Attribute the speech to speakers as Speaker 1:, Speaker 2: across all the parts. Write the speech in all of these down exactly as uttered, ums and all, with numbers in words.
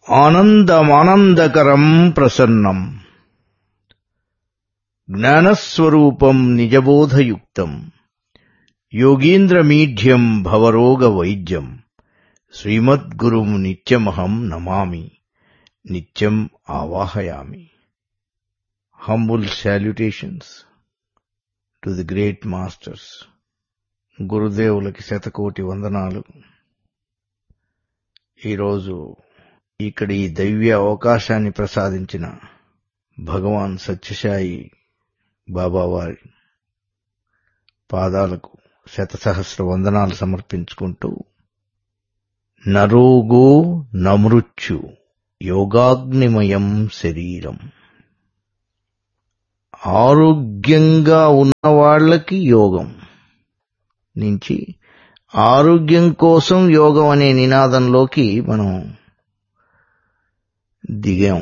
Speaker 1: ఆనందమానందకరం ప్రసన్నం జ్ఞానస్వరూపం నిజబోధయుక్తం యోగీంద్రమీఢ్యం భవరోగ వైద్యం శ్రీమద్గురుం నిత్యమహం నమామి నిత్యం ఆవాహయామి. Humble salutations to the great masters. గురుదేవులకి శతకోటి వందనాలు. ఈరోజు ఇక్కడ ఈ దైవ్య అవకాశాన్ని ప్రసాదించిన భగవాన్ సత్యసాయి బాబావారి పాదాలకు శతసహస్ర వందనాలు సమర్పించుకుంటూ, నరోగో నమృత్యు యోగాగ్నిమయం శరీరం. ఆరోగ్యంగా ఉన్నవాళ్లకి యోగం నుంచి ఆరోగ్యం కోసం యోగం అనే నినాదంలోకి మనం దిగాం.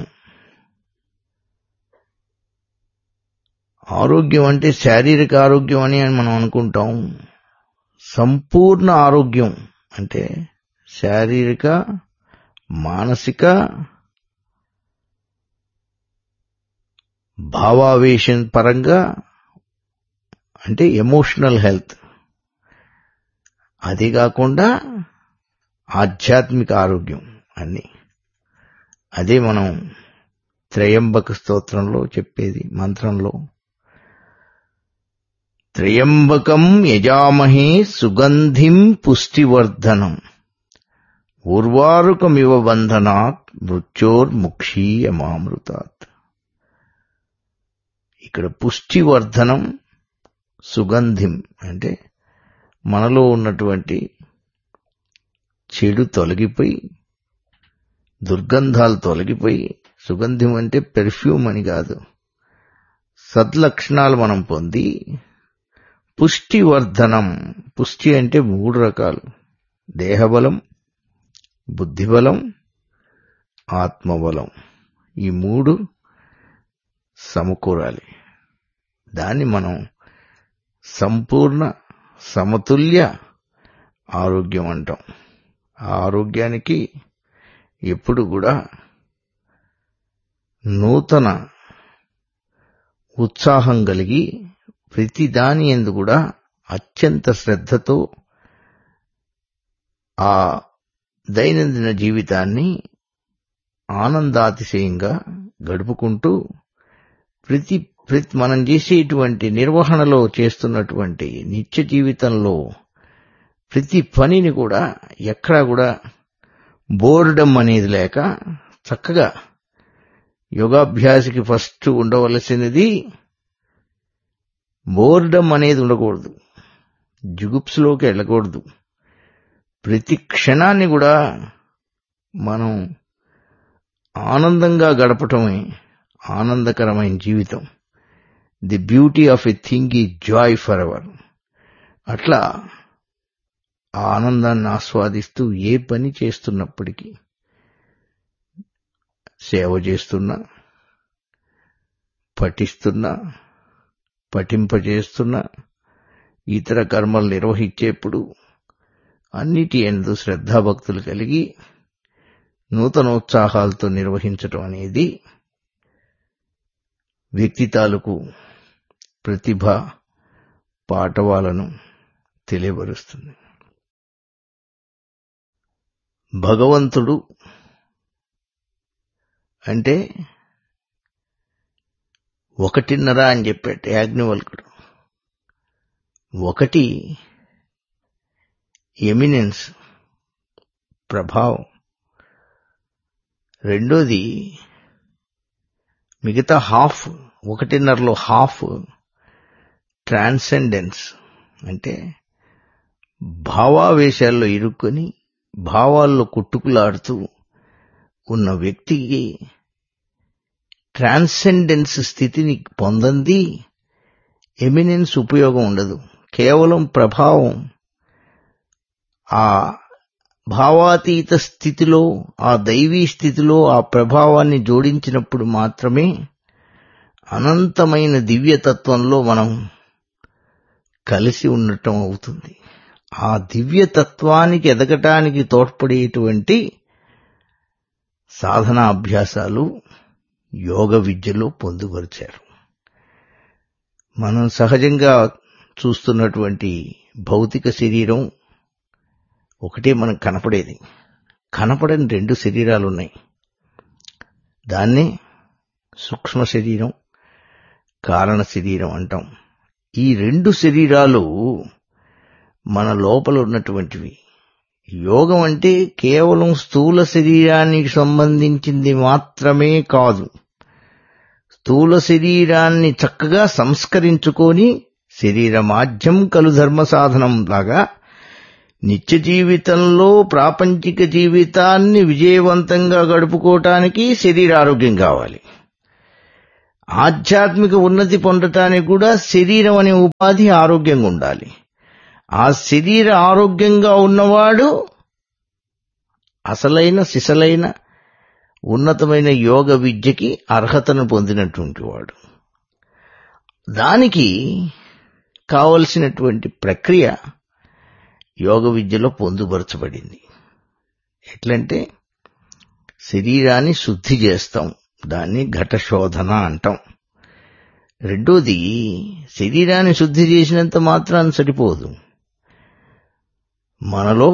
Speaker 1: ఆరోగ్యం అంటే శారీరక ఆరోగ్యం అని మనం అనుకుంటాం. సంపూర్ణ ఆరోగ్యం అంటే శారీరక, మానసిక, భావావేశం పరంగా అంటే ఎమోషనల్ హెల్త్. అది కాకుండా ఆధ్యాత్మిక ఆరోగ్యం అన్ని. అదే మనం త్రయంబక స్తోత్రంలో చెప్పేది, మంత్రంలో. త్రయంబకం యజామహే సుగంధిం పుష్టివర్ధనం ఉర్వారుకమివ బంధనాత్ మృత్యోర్ముక్షీయమామృతాత్. ఇక్కడ పుష్టివర్ధనం, సుగంధిం అంటే మనలో ఉన్నటువంటి చెడు తొలగిపోయి, దుర్గంధాలు తొలగిపోయి, సుగంధం అంటే పెర్ఫ్యూమ్ అని కాదు, సద్లక్షణాలు మనం పొంది, పుష్టివర్ధనం. పుష్టి అంటే మూడు రకాలు: దేహబలం, బుద్ధిబలం, ఆత్మబలం. ఈ మూడు సమకూరాలి. దాన్ని మనం సంపూర్ణ సమతుల్య ఆరోగ్యం అంటాం. ఆ ఆరోగ్యానికి ఎప్పుడు కూడా నూతన ఉత్సాహం కలిగి, ప్రతి దాని యందు కూడా అత్యంత శ్రద్ధతో ఆ దైనందిన జీవితాన్ని ఆనందాతిశయంగా గడుపుకుంటూ, ప్రతి ప్రతి మనం చేసేటువంటి నిర్వహణలో చేస్తున్నటువంటి నిత్య జీవితంలో ప్రతి పనిని కూడా ఎక్కడా కూడా బోర్డమ్ అనేది లేక చక్కగా, యోగాభ్యాసికి ఫస్ట్ ఉండవలసినది బోర్డమ్ అనేది ఉండకూడదు, జుగుప్స్లోకి వెళ్ళకూడదు. ప్రతి క్షణాన్ని కూడా మనం ఆనందంగా గడపటమే ఆనందకరమైన జీవితం. The beauty of a thing is Joy for ever. అట్లా ఆ ఆనందాన్ని ఆస్వాదిస్తూ ఏ పని చేస్తున్నప్పటికీ, సేవ చేస్తున్నా, పఠిస్తున్నా, పఠింపజేస్తున్నా, ఇతర కర్మలు నిర్వహించేప్పుడు అన్నిటి యందు శ్రద్ధాభక్తులు కలిగి నూతనోత్సాహాలతో నిర్వహించటం అనేది వ్యక్తి తాలూకు ప్రతిభ, పాటవాలను తెలియబరుస్తుంది. భగవంతుడు అంటే ఒకటిన్నర అని చెప్పాడు యాజ్ఞవల్కుడు. ఒకటి ఎమినెన్స్, ప్రభావం. రెండోది మిగతా హాఫ్, ఒకటిన్నరలో హాఫ్ ట్రాన్సెండెన్స్ అంటే భావావేశాల్లో ఇరుక్కొని భావాల్లో కొట్టుకులాడుతూ ఉన్న వ్యక్తికి ట్రాన్సెండెన్స్ స్థితిని పొందంది ఎమినెన్స్ ఉపయోగం ఉండదు. కేవలం ప్రభావం, ఆ భావాతీత స్థితిలో, ఆ దైవీ స్థితిలో ఆ ప్రభావాన్ని జోడించినప్పుడు మాత్రమే అనంతమైన దివ్యతత్వంలో మనం కలిసి ఉండటం అవుతుంది. ఆ దివ్యతత్వానికి ఎదగటానికి తోడ్పడేటువంటి సాధనా అభ్యాసాలు యోగ విద్యలో పొందుపరిచారు. మనం సహజంగా చూస్తున్నటువంటి భౌతిక శరీరం ఒకటే మనకు కనపడేది. కనపడని రెండు శరీరాలు ఉన్నాయి. దాన్నే సూక్ష్మ శరీరం, కారణ శరీరం అంటాం. ఈ రెండు శరీరాలు మన లోపల ఉన్నటువంటివి. యోగం అంటే కేవలం స్థూల శరీరానికి సంబంధించింది మాత్రమే కాదు. స్థూల శరీరాన్ని చక్కగా సంస్కరించుకొని శరీర మాధ్యం కలు ధర్మ సాధనం లాగా నిత్య జీవితంలో ప్రాపంచిక జీవితాన్ని విజయవంతంగా గడుపుకోవటానికి శరీరారోగ్యం కావాలి. ఆధ్యాత్మిక ఉన్నతి పొందటానికి కూడా శరీరం అనే ఉపాధి ఆరోగ్యంగా ఉండాలి. ఆ శరీర ఆరోగ్యంగా ఉన్నవాడు అసలైన సిసలైన ఉన్నతమైన యోగ విద్యకి అర్హతను పొందినటువంటి వాడు. దానికి కావలసినటువంటి ప్రక్రియ యోగ విద్యలో పొందుపరచబడింది. ఎట్లంటే శరీరాన్ని శుద్ధి చేస్తాం, దాన్ని ఘట శోధన అంటాం. రెండోది, శరీరాన్ని శుద్ధి చేసినంత మాత్రాన్ని సరిపోదు. మనలో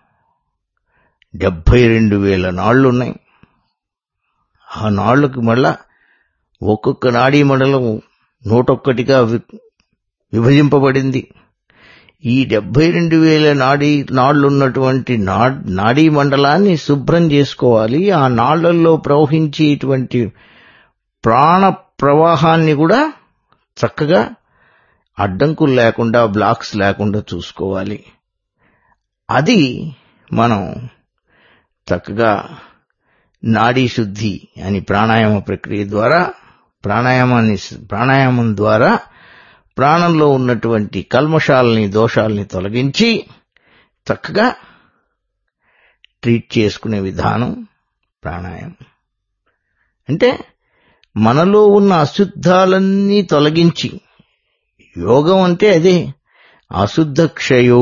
Speaker 1: డెబ్బై రెండు వేల నాళ్లున్నాయి. ఆ నాళ్లకు మళ్ళా ఒక్కొక్క నాడీ మండలం నూటొక్కటిగా విభజింపబడింది. ఈ డెబ్బై రెండు వేల నాడీ నాళ్లున్నటువంటి నాడీ మండలాన్ని శుభ్రం చేసుకోవాలి. ఆ నాళ్లలో ప్రవహించేటువంటి ప్రాణ ప్రవాహాన్ని కూడా చక్కగా అడ్డంకులు లేకుండా, బ్లాక్స్ లేకుండా చూసుకోవాలి. అది మనం చక్కగా నాడీ శుద్ధి అని ప్రాణాయామ ప్రక్రియ ద్వారా, ప్రాణాయామాన్ని ప్రాణాయామం ద్వారా ప్రాణంలో ఉన్నటువంటి కల్మషాలని, దోషాలని తొలగించి చక్కగా ట్రీట్ చేసుకునే విధానం ప్రాణాయామం. అంటే మనలో ఉన్న అశుద్ధాలన్నీ తొలగించి, యోగం అంటే అదే, అశుద్ధ క్షయో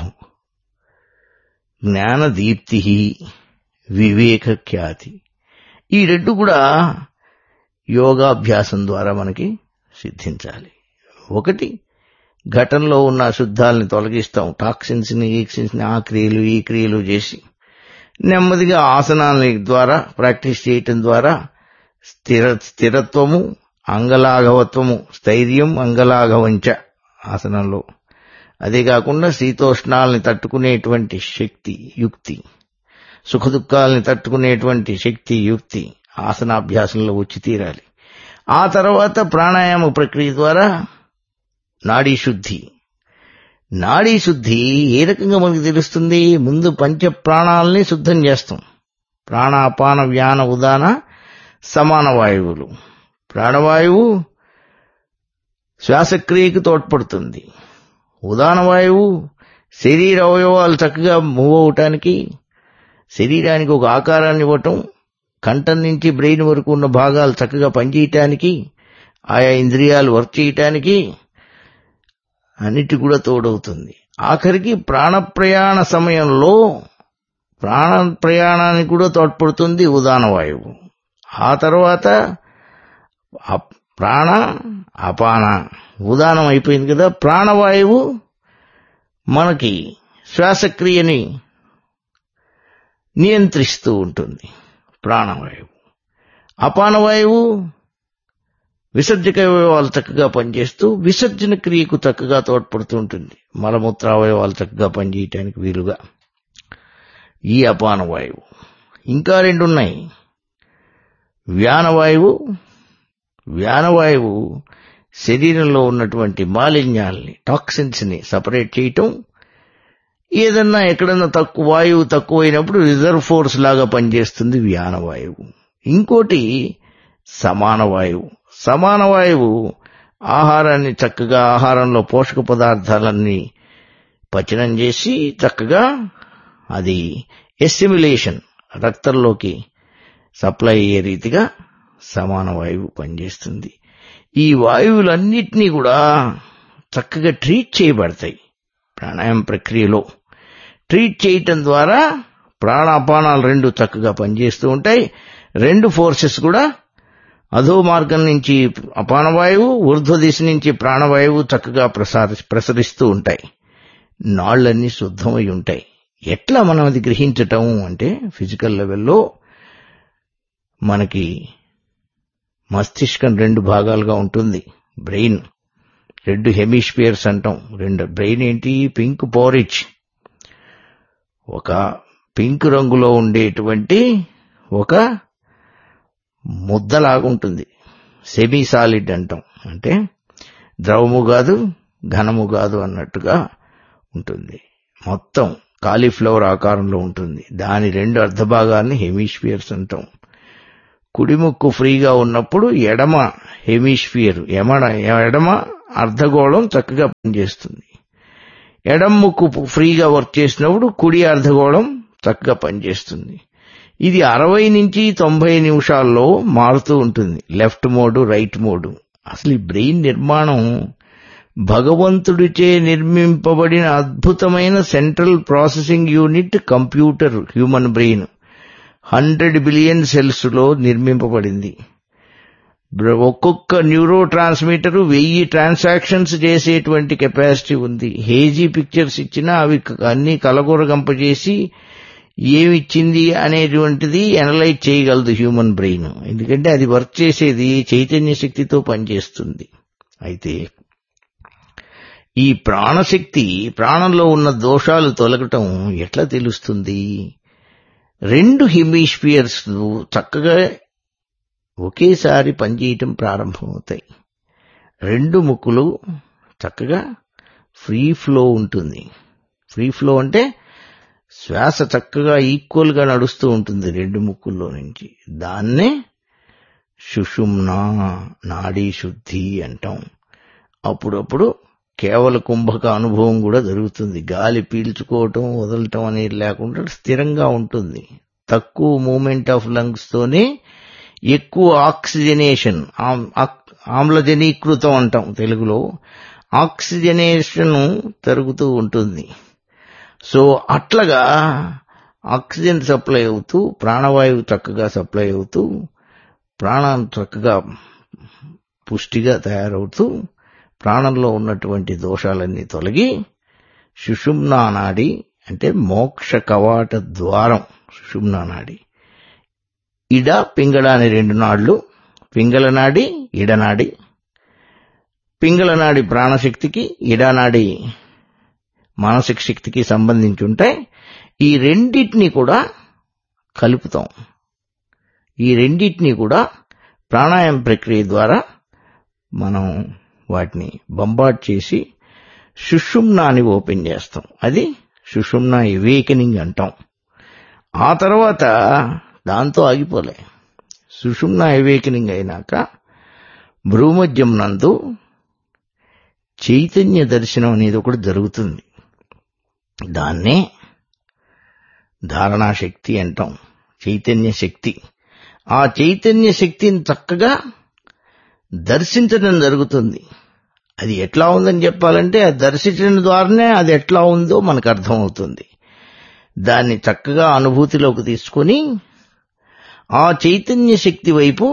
Speaker 1: జ్ఞానదీప్తి వివేక ఖ్యాతి. ఈ రెండు కూడా యోగాభ్యాసం ద్వారా మనకి సిద్ధించాలి. ఒకటి, ఘటనలో ఉన్న అశుద్ధాలని తొలగిస్తాం. టాక్సిన్స్ ని, ఈక్సిన్స్ ని ఆ క్రియలు ఈ క్రియలు చేసి నెమ్మదిగా ఆసనాల ద్వారా ప్రాక్టీస్ చేయటం ద్వారా స్థిర స్థిరత్వము, అంగలాఘవత్వము, స్థైర్యం అంగలాఘవంచ ఆసనంలో. అదే కాకుండా శీతోష్ణాలని తట్టుకునేటువంటి శక్తి, యుక్తి, సుఖదుఖాలని తట్టుకునేటువంటి శక్తి, యుక్తి ఆసనాభ్యాసంలో వచ్చి తీరాలి. ఆ తర్వాత ప్రాణాయామ ప్రక్రియ ద్వారా నాడీ శుద్ధి. నాడీ శుద్ధి ఏ రకంగా మనకు తెలుస్తుంది? ముందు పంచ ప్రాణాలని శుద్ధం చేస్తాం. ప్రాణాపాన వ్యాన ఉదాన సమాన వాయువులు. ప్రాణవాయువు శ్వాసక్రియకు తోడ్పడుతుంది. ఉదాన వాయువు శరీర అవయవాలు చక్కగా మూవ్ అవటానికి, శరీరానికి ఒక ఆకారాన్ని ఇవ్వటం, కంఠం నుంచి బ్రెయిన్ వరకు ఉన్న భాగాలు చక్కగా పనిచేయటానికి, ఆయా ఇంద్రియాలు వర్క్ చేయటానికి అన్నిటి కూడా తోడవుతుంది. ఆఖరికి ప్రాణ ప్రయాణ సమయంలో ప్రాణ ప్రయాణానికి కూడా తోడ్పడుతుంది ఉదాన వాయువు. ఆ తర్వాత ప్రాణ అపాన ఉదానం అయిపోయింది కదా, ప్రాణవాయువు మనకి శ్వాసక్రియని నియంత్రిస్తూ ఉంటుంది ప్రాణవాయువు. అపానవాయువు విసర్జక అవయవాలు చక్కగా పనిచేస్తూ విసర్జన క్రియకు చక్కగా తోడ్పడుతూ ఉంటుంది, మలమూత్ర అవయవాలు చక్కగా పనిచేయటానికి వీలుగా. ఈ అపానవాయువు. ఇంకా రెండు ఉన్నాయి. వ్యానవాయువు. వ్యానవాయువు శరీరంలో ఉన్నటువంటి మాలిన్యాల్ని, టాక్సిన్స్ ని సపరేట్ చేయటం, ఏదన్నా ఎక్కడన్నా తక్కువ వాయువు తక్కువైనప్పుడు రిజర్వ్ ఫోర్స్ లాగా పనిచేస్తుంది వ్యానవాయువు. ఇంకోటి సమాన వాయువు. సమాన వాయువు ఆహారాన్ని చక్కగా, ఆహారంలో పోషక పదార్థాలన్నీ పచనం చేసి చక్కగా అది ఎస్సిమిలేషన్, రక్తంలోకి సప్లై అయ్యే రీతిగా సమాన వాయువు పనిచేస్తుంది. ఈ వాయువులన్నిటినీ కూడా చక్కగా ట్రీట్ చేయబడతాయి ప్రాణాయామ ప్రక్రియలో. ట్రీట్ చేయటం ద్వారా ప్రాణ అపానాలు రెండు చక్కగా పనిచేస్తూ ఉంటాయి. రెండు ఫోర్సెస్ కూడా అధో మార్గం నుంచి అపానవాయువు, ఊర్ధ్వ దిశ నుంచి ప్రాణవాయువు చక్కగా ప్రసార ప్రసరిస్తూ ఉంటాయి. నాళ్లన్నీ శుద్ధమై ఉంటాయి. ఎట్లా మనం అది గ్రహించటం అంటే ఫిజికల్ లెవెల్లో మనకి మస్తిష్కం రెండు భాగాలుగా ఉంటుంది. బ్రెయిన్ రెండు హెమిస్ఫియర్స్ అంటాం. రెండు బ్రెయిన్ ఏంటి? పింక్ పోరిచ్, ఒక పింక్ రంగులో ఉండేటువంటి ఒక ముద్దలాగుంటుంది. సెమీ సాలిడ్ అంటాం, అంటే ద్రవము కాదు ఘనము కాదు అన్నట్టుగా ఉంటుంది. మొత్తం కాలీఫ్లవర్ ఆకారంలో ఉంటుంది. దాని రెండు అర్ధభాగాన్ని హెమిస్ఫియర్స్ అంటాం. కుడిముక్కు ఫ్రీగా ఉన్నప్పుడు ఎడమ హెమిస్ఫియర్ ఎడమ అర్ధగోళం చక్కగా పనిచేస్తుంది. ఎడమ ముక్కు ఫ్రీగా వర్క్ చేసినప్పుడు కుడి అర్ధగోళం చక్కగా పనిచేస్తుంది. ఇది అరవై నుంచి తొంభై నిమిషాల్లో మారుతూ ఉంటుంది, లెఫ్ట్ మోడు రైట్ మోడు. అసలు ఈ బ్రెయిన్ నిర్మాణం భగవంతుడిచే నిర్మింపబడిన అద్భుతమైన central processing unit computer human brain hundred billion cells లో నిర్మింపబడింది. ఒక్కొక్క న్యూరో ట్రాన్స్మిటర్ వెయ్యి ట్రాన్సాక్షన్స్ చేసేటువంటి కెపాసిటీ ఉంది. హేజీ పిక్చర్స్ ఇచ్చినా అవి అన్ని కలగొరగంపజేసి ఏమిచ్చింది అనేటువంటిది ఎనలైజ్ చేయగలదు హ్యూమన్ బ్రెయిన్. ఎందుకంటే అది వర్క్ చేసేది చైతన్య శక్తితో పనిచేస్తుంది. అయితే ఈ ప్రాణశక్తి, ప్రాణంలో ఉన్న దోషాలు తొలగటం ఎట్లా తెలుస్తుంది? రెండు హెమిస్ఫియర్స్ చక్కగా ఒకేసారి పనిచేయటం ప్రారంభమవుతాయి. రెండు ముక్కులు చక్కగా ఫ్రీ ఫ్లో ఉంటుంది. ఫ్రీ ఫ్లో అంటే శ్వాస చక్కగా ఈక్వల్ గా నడుస్తూ ఉంటుంది రెండు ముక్కుల్లో నుంచి. దాన్నే సుషుమ్నా నాడీ శుద్ధి అంటాం. అప్పుడప్పుడు కేవల కుంభక అనుభవం కూడా జరుగుతుంది. గాలి పీల్చుకోవటం వదలటం అనేది లేకుండా స్థిరంగా ఉంటుంది. తక్కువ మూమెంట్ ఆఫ్ లంగ్స్ తోనే ఎక్కువ ఆక్సిజనేషన్, ఆమ్లజనీకృతం అంటాం తెలుగులో, ఆక్సిజనేషన్ జరుగుతూ ఉంటుంది. సో అట్లాగా ఆక్సిజన్ సప్లై అవుతూ ప్రాణవాయువు చక్కగా సప్లై అవుతూ ప్రాణం చక్కగా పుష్టిగా తయారవుతూ ప్రాణంలో ఉన్నటువంటి దోషాలన్నీ తొలగి సుషుమ్నా నాడి అంటే మోక్ష కవాట ద్వారం సుషుమ్నా నాడి. ఇడ పింగళ అనే రెండు నాడులు, పింగళ నాడి ఇడనాడి. పింగళ నాడి ప్రాణశక్తికి, ఇడనాడి మానసిక శక్తికి సంబంధించి ఉంటాయి. ఈ రెండింటినీ కూడా కలుపుతాం. ఈ రెండింటినీ కూడా ప్రాణాయామ ప్రక్రియ ద్వారా మనం వాటిని బంబాట్ చేసి సుషుమ్నాని ఓపెన్ చేస్తాం. అది సుషుమ్నా ఎవేకనింగ్ అంటాం. ఆ తర్వాత దాంతో ఆగిపోలే. సుషుమ్నా ఎవేకనింగ్ అయినాక భ్రూమధ్యం నందు చైతన్య దర్శనం అనేది ఒకటి జరుగుతుంది. దాన్నే ధారణా శక్తి అంటాం, చైతన్య శక్తి. ఆ చైతన్య శక్తిని చక్కగా దర్శించడం జరుగుతుంది. అది ఎట్లా ఉందని చెప్పాలంటే ఆ దర్శించడం ద్వారానే అది ఎట్లా ఉందో మనకు అర్థమవుతుంది. దాన్ని చక్కగా అనుభూతిలోకి తీసుకొని ఆ చైతన్య శక్తి వైపు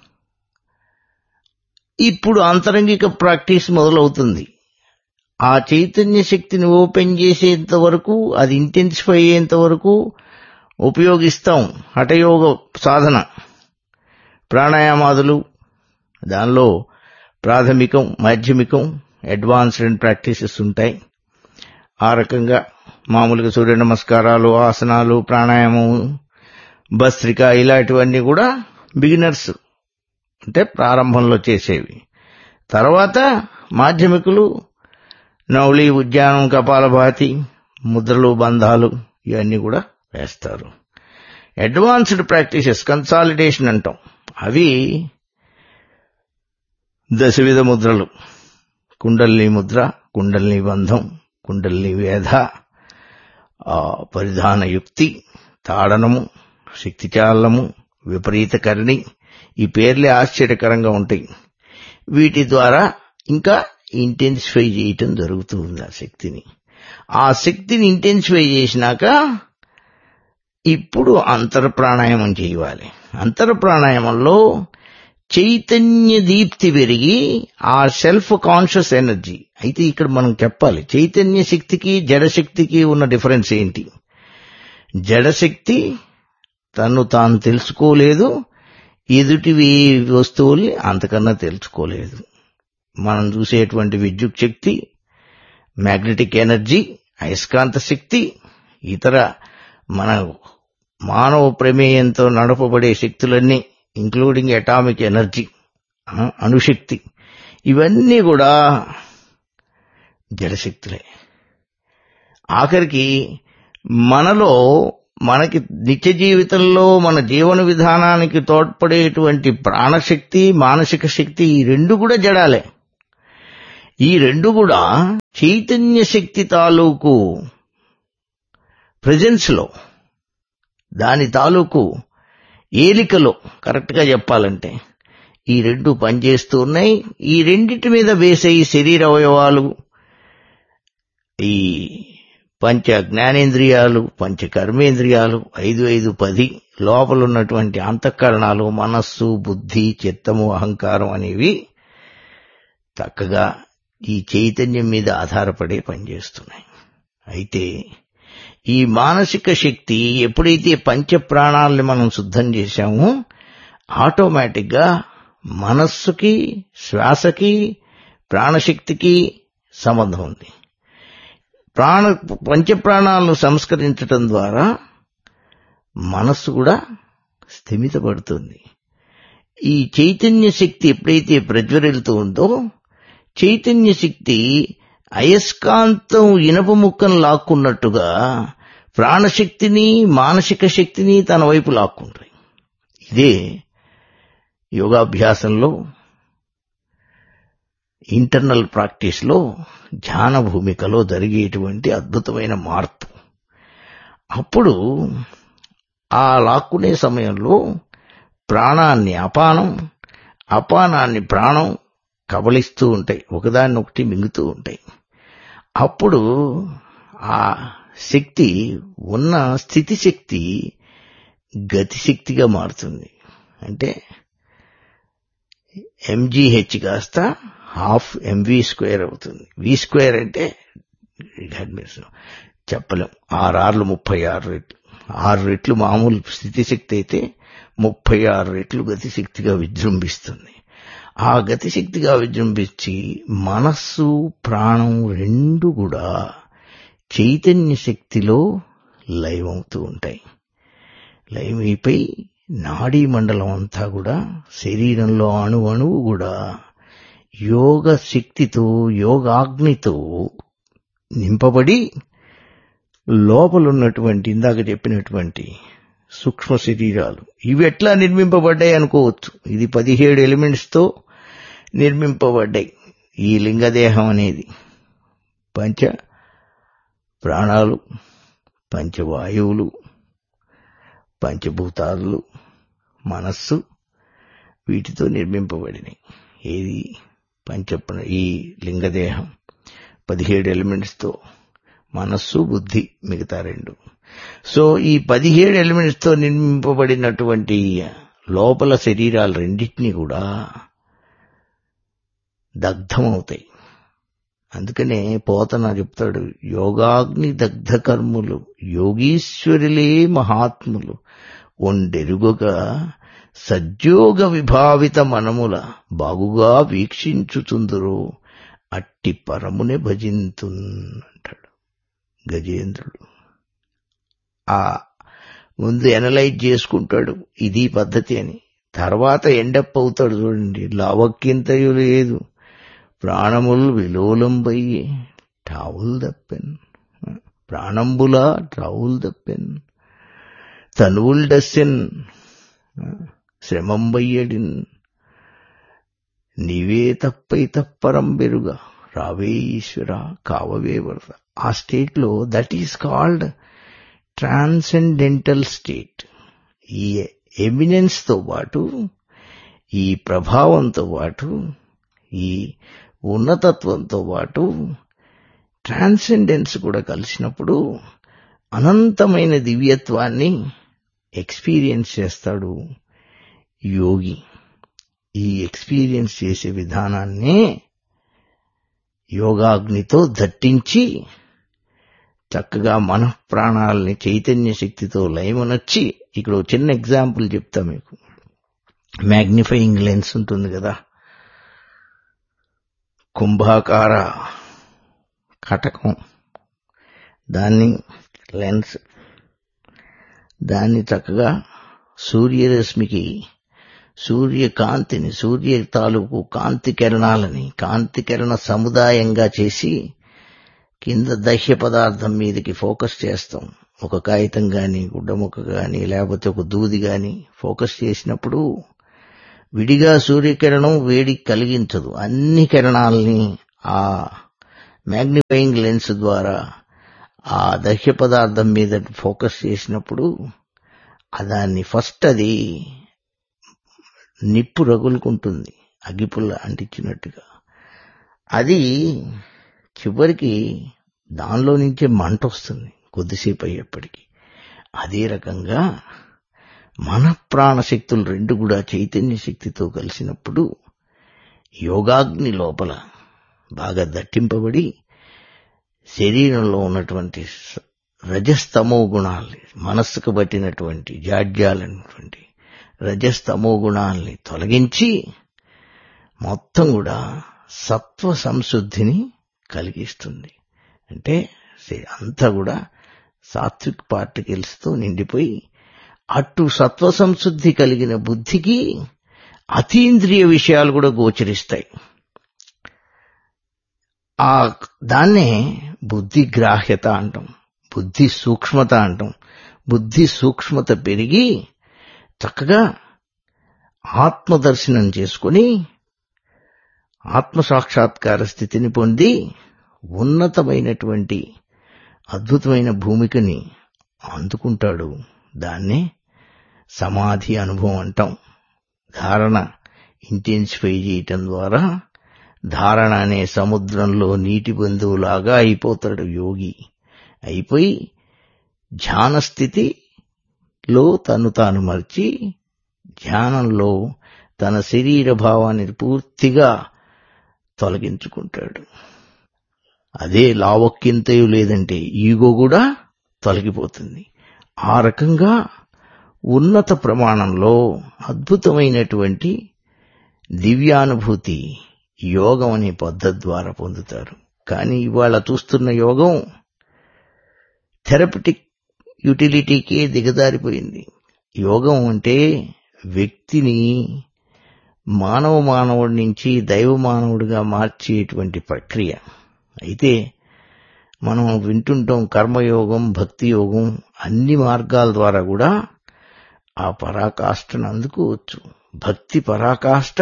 Speaker 1: ఇప్పుడు అంతరంగిక ప్రాక్టీస్ మొదలవుతుంది. ఆ చైతన్య శక్తిని ఓపెన్ చేసేంత వరకు, అది ఇంటెన్సిఫై అయ్యేంత వరకు ఉపయోగిస్తాం హఠయోగ సాధన, ప్రాణాయామాదులు. దానిలో ప్రాథమికం, మాధ్యమికం, అడ్వాన్స్డ్ ప్రాక్టీసెస్ ఉంటాయి. ఆ రకంగా మామూలుగా సూర్య నమస్కారాలు, ఆసనాలు, ప్రాణాయామం, భస్త్రిక ఇలాంటివన్నీ కూడా బిగినర్స్ అంటే ప్రారంభంలో చేసేవి. తర్వాత మాధ్యమికులు నౌలి, ఉద్యానం, కపాలభాతి, ముద్రలు, బంధాలు ఇవన్నీ కూడా వేస్తారు. అడ్వాన్స్డ్ ప్రాక్టీసెస్ కన్సాలిడేషన్ అంటాం. అవి దశవిధ ముద్రలు, కుండలిని ముద్ర, కుండలిని బంధం, కుండలిని వేధ, పరిధాన యుక్తి, తాడనము, శక్తిచాలనము, విపరీతకరణి. ఈ పేర్లే ఆశ్చర్యకరంగా ఉంటాయి. వీటి ద్వారా ఇంకా ఇంటెన్సిఫై చేయటం జరుగుతూ ఉంది ఆ శక్తిని. ఆ శక్తిని ఇంటెన్సిఫై చేసినాక ఇప్పుడు అంతర్ప్రాణాయామం చేయాలి. అంతర్ప్రాణాయామంలో చైతన్య దీప్తి పెరిగి ఆ సెల్ఫ్ కాన్షియస్ ఎనర్జీ. అయితే ఇక్కడ మనం చెప్పాలి, చైతన్య శక్తికి జడశక్తికి ఉన్న డిఫరెన్స్ ఏంటి? జడశక్తి తను తాను తెలుసుకోలేదు, ఎదుటివి వస్తువుల్ని అంతకన్నా తెలుసుకోలేదు. మనం చూసేటువంటి విద్యుత్ శక్తి, మ్యాగ్నెటిక్ ఎనర్జీ, అయస్కాంత శక్తి, ఇతర మన మానవ ప్రమేయంతో నడపబడే శక్తులన్నీ ఇంక్లూడింగ్ అటామిక్ ఎనర్జీ, అణుశక్తి, ఇవన్నీ కూడా జడశక్తులే. ఆఖరికి మనలో మనకి నిత్య జీవితంలో మన జీవన విధానానికి తోడ్పడేటువంటి ప్రాణశక్తి, మానసిక శక్తి, ఈ రెండు కూడా జడాలే. ఈ రెండు కూడా చైతన్య శక్తి తాలూకు ప్రెజెన్స్ లో, దాని తాలూకు ఏలికలో కరెక్ట్ గా చెప్పాలంటే ఈ రెండు పనిచేస్తూ ఉన్నాయి. ఈ రెండింటి మీద బేస్ అయ్యి శరీర అవయవాలు, ఈ పంచ జ్ఞానేంద్రియాలు, పంచ కర్మేంద్రియాలు, ఐదు ఐదు పది లోపల ఉన్నటువంటి అంతఃకరణాలు, మనస్సు, బుద్ధి, చిత్తము, అహంకారం అనేవి చక్కగా ఈ చైతన్యం మీద ఆధారపడే పనిచేస్తున్నాయి. అయితే ఈ మానసిక శక్తి ఎప్పుడైతే పంచ ప్రాణాలని మనం శుద్ధం చేశామో ఆటోమేటిక్ గా మనస్సుకి, శ్వాసకి, ప్రాణశక్తికి సంబంధం ఉంది. ప్రాణ పంచప్రాణాలను సంస్కరించటం ద్వారా మనస్సు కూడా స్థిమితపడుతుంది. ఈ చైతన్య శక్తి ఎప్పుడైతే ప్రజ్వరిల్తూ ఉందో, చైతన్య శక్తి అయస్కాంతం ఇనప ముక్కను లాక్కున్నట్టుగా ప్రాణశక్తిని, మానసిక శక్తిని తన వైపు లాక్కుంటాయి. ఇదే యోగాభ్యాసంలో, ఇంటర్నల్ ప్రాక్టీస్ లో, ధ్యాన భూమికలో జరిగేటువంటి అద్భుతమైన మార్పు. అప్పుడు ఆ లాక్కునే సమయంలో ప్రాణాన్ని అపానం, అపానాన్ని ప్రాణం కబలిస్తూ ఉంటాయి, ఒకదాన్ని ఒకటి మింగుతూ ఉంటాయి. అప్పుడు ఆ శక్తి ఉన్న స్థితి శక్తి గతిశక్తిగా మారుతుంది. అంటే ఎంజీహెచ్ కాస్త హాఫ్ ఎంవి స్క్వేర్ అవుతుంది. వి స్క్వేర్ అంటే చెప్పలేం, ఆరు ఆర్లు ముప్పై ఆరు రెట్లు. ఆరు రెట్లు మామూలు స్థితి శక్తి అయితే ముప్పై ఆరు రెట్లు గతిశక్తిగా విజృంభిస్తుంది. ఆ గతిశక్తిగా విజృంభించి మనస్సు, ప్రాణం రెండు కూడా చైతన్య శక్తిలో లయమవుతూ ఉంటాయి. లయమైపోయి నాడీ మండలం అంతా కూడా, శరీరంలో అణు అణువు కూడా యోగ శక్తితో, యోగాగ్నితో నింపబడి లోపలున్నటువంటి ఇందాక చెప్పినటువంటి సూక్ష్మ శరీరాలు ఇవి ఎట్లా నిర్మింపబడ్డాయి అనుకోవచ్చు. ఇది పదిహేడు ఎలిమెంట్స్ తో నిర్మింపబడ్డాయి. ఈ లింగదేహం అనేది పంచ ప్రాణాలు, పంచవాయువులు, పంచభూతాలు, మనస్సు, వీటితో నిర్మింపబడినాయి. ఏది పంచ ఈ లింగదేహం పదిహేడు ఎలిమెంట్స్ తో, మనస్సు, బుద్ధి మిగతా రెండు. సో ఈ పదిహేడు ఎలిమెంట్స్ తో నిర్మింపబడినటువంటి లోపల శరీరాలు రెండింటినీ కూడా దగ్ధమవుతాయి. అందుకనే పోతన చెప్తాడు, యోగాగ్ని దగ్ధ కర్ములు యోగీశ్వరులే మహాత్ములు ఒండెరుగగా సజ్జోగ విభావిత మనముల బాగుగా వీక్షించుచుందురు అట్టి పరమునే భజింతున్ అంటాడు గజేంద్రుడు. ఆ ముందు ఎనలైజ్ చేసుకుంటాడు ఇది పద్ధతి అని, తర్వాత ఎండప్ అవుతాడు. చూడండి, లావక్కింతయు లేదు, ప్రాణములు విలోలంబయ్యి టావుల్ దప్పెన్, ప్రాణంబులా ట్రావుల్ దప్పెన్, తనువుల్ డస్సెన్ శ్రమంబయ్యడిన్, నీవే తప్పై తప్పరం బెరుగా రావే ఈశ్వర కావవే వరద. ఆ స్టేట్ లో that is called transcendental state. ఈ ఎమినెన్స్ తో పాటు, ఈ ప్రభావంతో పాటు, ఈ ఉన్నతత్వంతో పాటు ట్రాన్సెండెన్స్ కూడా కలిసినప్పుడు అనంతమైన దివ్యత్వాన్ని ఎక్స్పీరియన్స్ చేస్తాడు యోగి. ఈ ఎక్స్పీరియన్స్ చేసే విధానాన్నే యోగాగ్నితో దట్టించి చక్కగా మనః ప్రాణాలని చైతన్య శక్తితో లయమనొచ్చి, ఇక్కడ చిన్న ఎగ్జాంపుల్ చెప్తా మీకు. మ్యాగ్నిఫైయింగ్ లెన్స్ ఉంటుంది కదా, కుంభాకార కటకం, దాన్ని లెన్స్, దాన్ని చక్కగా సూర్యరశ్మికి, సూర్యకాంతిని, సూర్య తాలూకు కాంతి కిరణాలని కాంతి కిరణ సముదాయంగా చేసి కింద దహ్య పదార్థం మీదకి ఫోకస్ చేస్తాం. ఒక కాగితం గాని, గుడ్డముక్క గాని, లేకపోతే ఒక దూది గాని ఫోకస్ చేసినప్పుడు విడిగా సూర్యకిరణం వేడి కలిగించదు. అన్ని కిరణాలని ఆ మ్యాగ్నిఫైయింగ్ లెన్స్ ద్వారా ఆ దహ్య పదార్థం మీద ఫోకస్ చేసినప్పుడు దాన్ని ఫస్ట్ అది నిప్పు రగులుకుంటుంది, అగ్గిపుల్ల అంటించినట్టుగా. అది చివరికి దానిలో నుంచే మంట వస్తుంది కొద్దిసేపు అయ్యేప్పటికీ. అదే రకంగా మన ప్రాణశక్తులు రెండు కూడా చైతన్య శక్తితో కలిసినప్పుడు యోగాగ్ని లోపల బాగా దట్టింపబడి శరీరంలో ఉన్నటువంటి రజస్తమో గుణాల్ని, మనస్సుకు పట్టినటువంటి జాడ్యాలైనటువంటి రజస్తమో గుణాల్ని తొలగించి మొత్తం కూడా సత్వ సంశుద్ధిని కలిగిస్తుంది. అంటే అంతా కూడా సాత్విక్ పార్టికల్స్తో నిండిపోయి అటు సత్వ సంశుద్ధి కలిగిన బుద్ధికి అతీంద్రియ విషయాలు కూడా గోచరిస్తాయి. ఆ దాన్నే బుద్ధి గ్రాహ్యత అంటాం, బుద్ధి సూక్ష్మత అంటాం. బుద్ధి సూక్ష్మత పెరిగి చక్కగా ఆత్మదర్శనం చేసుకుని ఆత్మసాక్షాత్కార స్థితిని పొంది ఉన్నతమైనటువంటి అద్భుతమైన భూమికని అందుకుంటాడు. దాన్నే సమాధి అనుభవం అంటాం. ధారణ ఇంటెన్సిఫై చేయటం ద్వారా ధారణ అనే సముద్రంలో నీటి బిందువులాగా అయిపోతాడు యోగి. అయిపోయి ధ్యాన స్థితిలో తను తాను మర్చి ధ్యానంలో తన శరీర భావాన్ని పూర్తిగా తొలగించుకుంటాడు. అదే లావక్యంతయు లేదంటే ఈగో కూడా తొలగిపోతుంది. ఆ రకంగా ఉన్నత ప్రమాణంలో అద్భుతమైనటువంటి దివ్యానుభూతి యోగం అనే పద్ధతి ద్వారా పొందుతారు. కానీ ఇవాళ చూస్తున్న యోగం థెరపటిక్ యూటిలిటీకే దిగజారిపోయింది. యోగం అంటే వ్యక్తిని మానవ మానవుడి నుంచి దైవ మానవుడిగా మార్చేటువంటి ప్రక్రియ. అయితే మనం వింటుంటాం కర్మయోగం, భక్తి యోగం, అన్ని మార్గాల ద్వారా కూడా ఆ పరాకాష్ఠను అందుకోవచ్చు. భక్తి పరాకాష్ఠ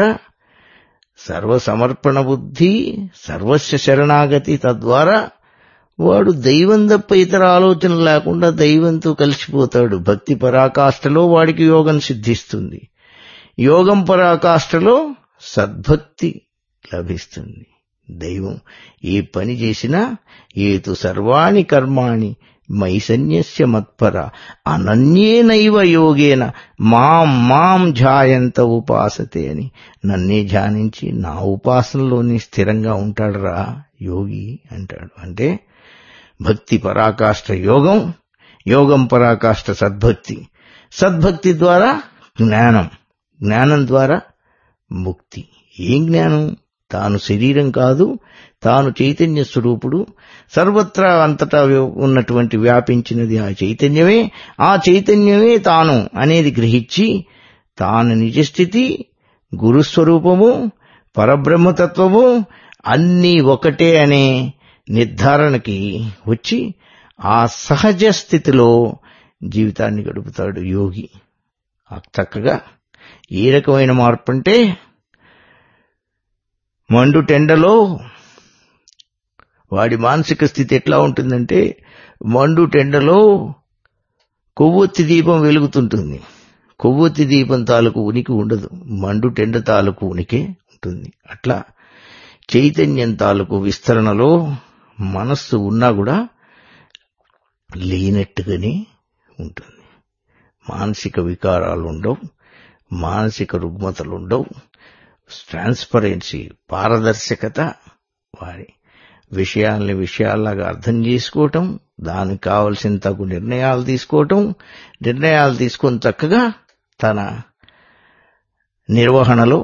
Speaker 1: సర్వసమర్పణ బుద్ధి, సర్వస్వ శరణాగతి. తద్వారా వాడు దైవం తప్ప ఇతర ఆలోచన లేకుండా దైవంతో కలిసిపోతాడు. భక్తి పరాకాష్ఠలో వాడికి యోగం సిద్ధిస్తుంది. యోగం పరాకాష్ఠలో సద్భక్తి లభిస్తుంది. దైవం ఏ పని చేసినా ఏతు సర్వాణి కర్మాణి మయి సన్యస్య మత్పర అనన్యేనైవ యోగేన మాం మాం ధ్యాయంత ఉపాసతే అని నన్నే ధ్యానించి నా ఉపాసనలోని స్థిరంగా ఉంటాడురా యోగి అంటాడు. అంటే భక్తి పరాకాష్ఠ యోగం, యోగం పరాకాష్ఠ సద్భక్తి, సద్భక్తి ద్వారా జ్ఞానం, జ్ఞానం ద్వారా ముక్తి. ఏం జ్ఞానం? తాను శరీరం కాదు, తాను చైతన్య స్వరూపుడు, సర్వత్రా అంతటా ఉన్నటువంటి వ్యాపించినది ఆ చైతన్యమే, ఆ చైతన్యమే తాను అనేది గ్రహించి తాను నిజస్థితి, గురుస్వరూపము, పరబ్రహ్మతత్వము అన్నీ ఒకటే అనే నిర్ధారణకి వచ్చి ఆ సహజ స్థితిలో జీవితాన్ని గడుపుతాడు యోగి. చక్కగా ఏ రకమైన మార్పు అంటే మండుటెండలో వాడి మానసిక స్థితి ఎట్లా ఉంటుందంటే, మండుటెండలో కొవ్వొత్తి దీపం వెలుగుతుంటుంది. కొవ్వొత్తి దీపం తాలూకు ఉనికి ఉండదు, మండుటెండ తాలూకు ఉనికే ఉంటుంది. అట్లా చైతన్యం తాలూకు విస్తరణలో మనస్సు ఉన్నా కూడా లేనట్టుగానే ఉంటుంది. మానసిక వికారాలు ఉండవు, మానసిక రుగ్మతలు ఉండవు, ట్రాన్స్పరెన్సీ పారదర్శకత, వారి విషయాల్ని విషయాల్లాగా అర్థం చేసుకోవటం, దానికి కావలసిన తగు నిర్ణయాలు తీసుకోవటం, నిర్ణయాలు తీసుకొని చక్కగా తన నిర్వహణలో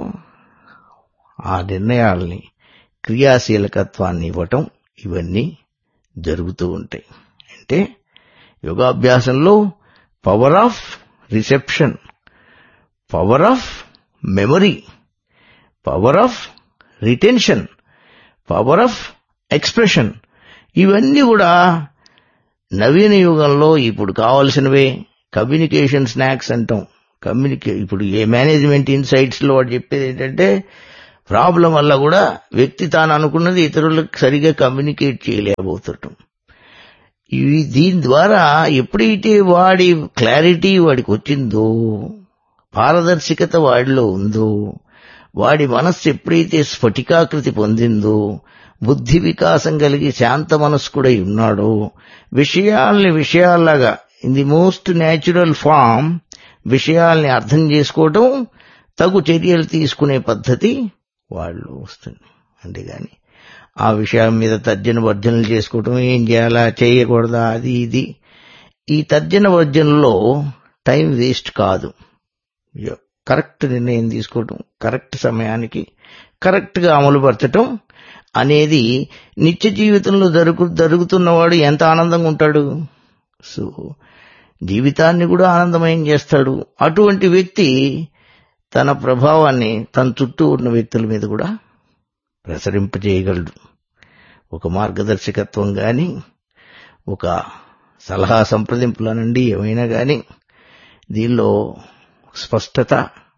Speaker 1: ఆ నిర్ణయాల్ని క్రియాశీలకత్వాన్ని ఇవ్వటం, ఇవన్నీ జరుగుతూ ఉంటాయి. అంటే యోగాభ్యాసంలో power of reception, power of memory, power of retention, power of expression, ఇవన్నీ కూడా నవీన యుగంలో ఇప్పుడు కావాల్సినవే. కమ్యూనికేషన్ స్నాక్స్ అంటాం. కమ్యూనికే ఇప్పుడు ఏ మేనేజ్మెంట్ ఇన్సైట్స్ లో వాడు చెప్పేది ఏంటంటే, ప్రాబ్లం వల్ల కూడా వ్యక్తి తాను అనుకున్నది ఇతరులకు సరిగా కమ్యూనికేట్ చేయలేకపోతుంటాం. ఇవి దీని ద్వారా ఎప్పుడైతే వాడి క్లారిటీ వాడికి వచ్చిందో, పారదర్శకత వాడిలో ఉందో, వాడి మనస్సు ఎప్పుడైతే స్ఫటికాకృతి పొందిందో, బుద్ధి వికాసం కలిగి శాంత మనస్కుడై ఉన్నాడో, విషయాల్ని విషయాల్లాగా in the most natural form విషయాల్ని అర్థం చేసుకోవటం, తగు చర్యలు తీసుకునే పద్ధతి వాళ్ళు వస్తుంది. అంతేగాని ఆ విషయం మీద తర్జన భర్జనలు చేసుకోవటం, ఏం చేయాలా చేయకూడదా అది ఇది, ఈ తర్జన భర్జనలో టైం వేస్ట్ కాదు. కరెక్ట్ నిర్ణయం తీసుకోవటం, కరెక్ట్ సమయానికి కరెక్ట్ గా అమలుపరచటం అనేది నిత్య జీవితంలో జరుగు జరుగుతున్నవాడు ఎంత ఆనందంగా ఉంటాడు. సో జీవితాన్ని కూడా ఆనందమయం చేస్తాడు. అటువంటి వ్యక్తి తన ప్రభావాన్ని తన చుట్టూ ఉన్న వ్యక్తుల మీద కూడా ప్రసరింపజేయగలడు. ఒక మార్గదర్శకత్వం గాని, ఒక సలహా సంప్రదింపులనండి ఏమైనా గాని, దీనిలో స్పష్టత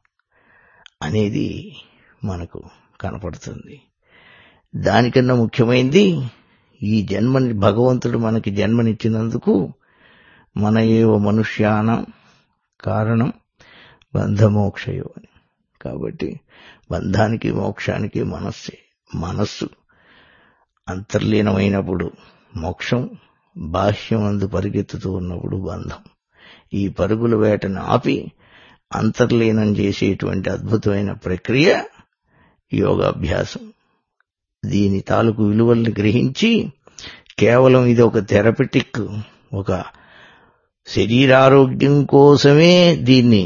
Speaker 1: అనేది మనకు కనపడుతుంది. దానికన్నా ముఖ్యమైనది, ఈ జన్మని భగవంతుడు మనకి జన్మనిచ్చినందుకు మన ఏవ మనుష్యానం కారణం బంధమోక్షయో అని. కాబట్టి బంధానికి మోక్షానికి మనస్సే. మనస్సు అంతర్లీనమైనప్పుడు మోక్షం, బాహ్యమందు పరిగెత్తుతూ ఉన్నప్పుడు బంధం. ఈ పరుగుల వేటను ఆపి అంతర్లీనం చేసేటువంటి అద్భుతమైన ప్రక్రియ యోగాభ్యాసం. దీని తాలూకు విలువల్ని గ్రహించి కేవలం ఇది ఒక థెరపెటిక్, ఒక శరీరారోగ్యం కోసమే దీన్ని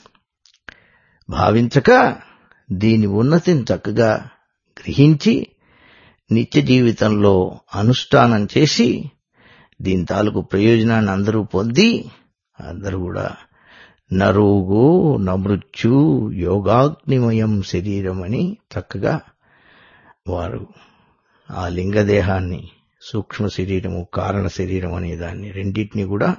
Speaker 1: భావించక, దీని ఉన్నతిని చక్కగా గ్రహించి నిత్య జీవితంలో అనుష్ఠానం చేసి దీని తాలూకు ప్రయోజనాన్ని అందరూ పొంది, అందరూ కూడా నరోగో నమృత్యు యోగాగ్నిమయం శరీరం అని చక్కగా వారు ఆ లింగదేహాన్ని, సూక్ష్మ శరీరము, కారణ శరీరం అనే దాన్ని రెండింటినీ కూడా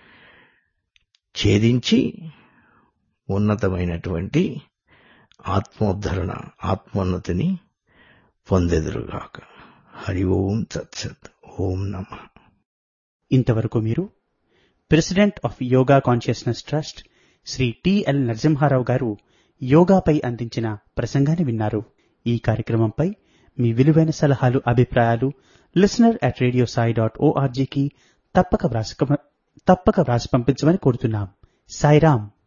Speaker 1: ఛేదించి ఉన్నతమైనటువంటి ఆత్మోద్ధరణ, ఆత్మోన్నతిని పొందెదురుగాక. హరి ఓం తత్సత్. ఓం నమః.
Speaker 2: ఇంతవరకు మీరు president of yoga consciousness trust Shri TL Narasimha Rao గారు యోగాపై అందించిన ప్రసంగాన్ని విన్నారు. ఈ కార్యక్రమంపై మీ విలువైన సలహాలు, అభిప్రాయాలు listener at radio Sai dot ఓఆర్జీకి తప్పక వ్రాసి తప్పక వ్రాసి పంపించమని కోరుతున్నాం. సాయిరాం.